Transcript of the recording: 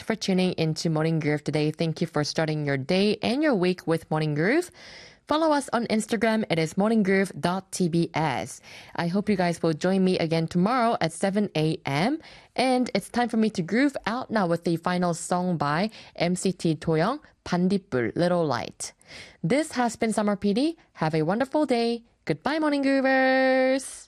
for tuning into Morning Groove today. Thank you for starting your day and your week with Morning Groove. Follow us on Instagram. It is morninggroove.tbs. I hope you guys will join me again tomorrow at 7 a.m. And it's time for me to groove out now with the final song by MCT 도영, 반딧불, Little Light. This has been Summer PD. Have a wonderful day. Goodbye, Morning Groovers.